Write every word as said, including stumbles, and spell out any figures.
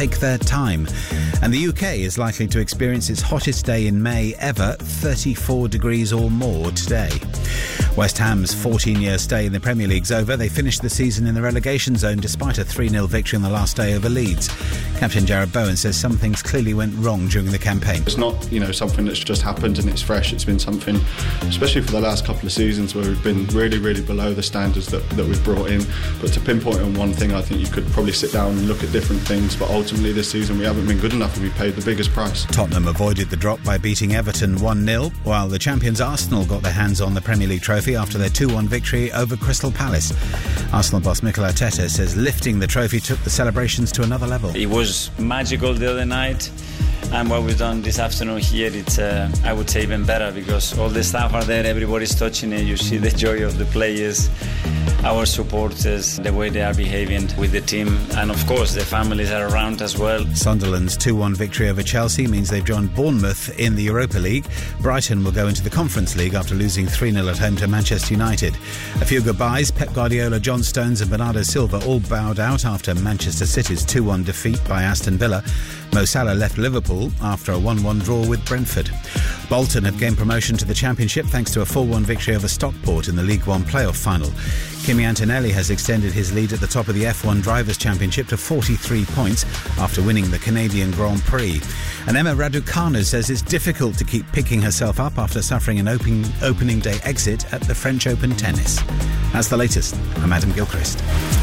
take their time. And the U K is likely to experience its hottest day in May ever, thirty-four degrees or more today. West Ham's fourteen-year stay in the Premier League's over. They finished the season in the relegation zone despite a three nil victory on the last day over Leeds. Captain Jarrod Bowen says some things clearly went wrong during the campaign. It's not, you know, something that's just happened and it's fresh. It's been something, especially for the last couple of seasons, where we've been really, really below the standards that, that we've brought in. But to pinpoint on one thing, I think you could probably sit down and look at different things. But ultimately this season we haven't been good enough and we paid the biggest price. Tottenham avoided the drop by beating Everton one nil, while the champions Arsenal got their hands on the Premier League trophy after their two one victory over Crystal Palace. Arsenal boss Mikel Arteta says lifting the trophy took the celebrations to another level. It was magical the other night, and what we've done this afternoon here, it's uh, I would say even better, because all the staff are there, everybody's touching it, you see the joy of the players, our supporters, the way they are behaving with the team, and of course the families are around as well. Sunderland's two one victory over Chelsea means they've joined Bournemouth in the Europa League. Brighton will go into the Conference League after losing three nil at home to Manchester United. A few goodbyes. Pep Guardiola, John Stones and Bernardo Silva all bowed out after Manchester City's two one defeat by Aston Villa. Mo Salah left Liverpool after a one one draw with Brentford. Bolton have gained promotion to the Championship thanks to a four one victory over Stockport in the League One playoff final. Kimi Antonelli has extended his lead at the top of the F one Drivers' Championship to forty-three points after winning the Canadian Grand Prix. And Emma Raducanu says it's difficult to keep picking herself up after suffering an opening, opening day exit at the French Open tennis. That's the latest. I'm Adam Gilchrist.